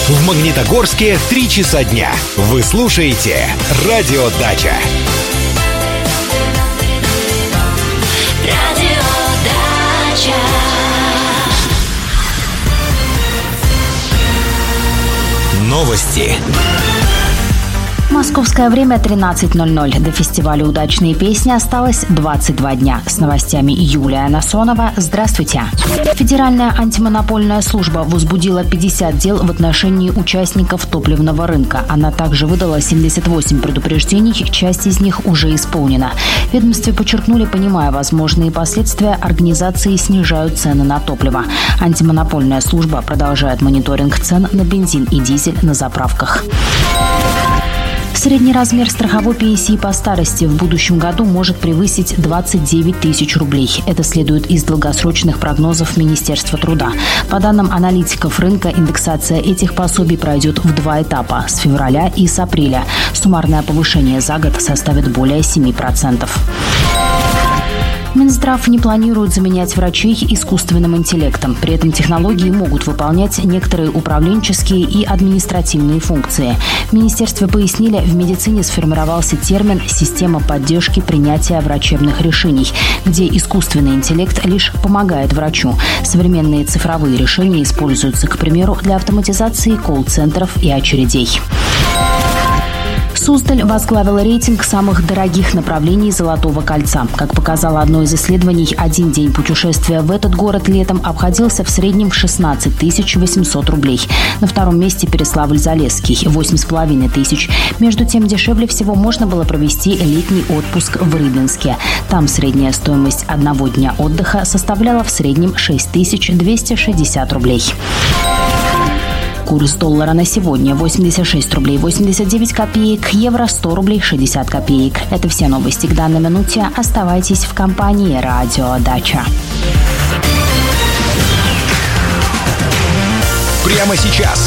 В Магнитогорске 3 часа дня. Вы слушаете «Радио Дача». Новости. Московское время 13:00. До фестиваля «Удачные песни» осталось 22 дня. С новостями Юлия Насонова. Здравствуйте. Федеральная антимонопольная служба возбудила 50 дел в отношении участников топливного рынка. Она также выдала 78 предупреждений, часть из них уже исполнена. В ведомстве подчеркнули, понимая возможные последствия, организации снижают цены на топливо. Антимонопольная служба продолжает мониторинг цен на бензин и дизель на заправках. Средний размер страховой пенсии по старости в будущем году может превысить 29 тысяч рублей. Это следует из долгосрочных прогнозов Министерства труда. По данным аналитиков рынка, индексация этих пособий пройдет в 2 этапа – с февраля и с апреля. Суммарное повышение за год составит более 7%. Минздрав не планирует заменять врачей искусственным интеллектом. При этом технологии могут выполнять некоторые управленческие и административные функции. В министерстве пояснили, в медицине сформировался термин «система поддержки принятия врачебных решений», где искусственный интеллект лишь помогает врачу. Современные цифровые решения используются, к примеру, для автоматизации колл-центров и очередей. Суздаль возглавила рейтинг самых дорогих направлений Золотого кольца. Как показало одно из исследований, один день путешествия в этот город летом обходился в среднем в 16 800 рублей. На втором месте Переславль-Залесский – 8,5 тысяч. Между тем, дешевле всего можно было провести летний отпуск в Рыбинске. Там средняя стоимость одного дня отдыха составляла в среднем 6260 рублей. Курс доллара на сегодня 86 рублей 89 копеек, евро 100 рублей 60 копеек. Это все новости к данной минуте. Оставайтесь в компании «Радио Дача». Прямо сейчас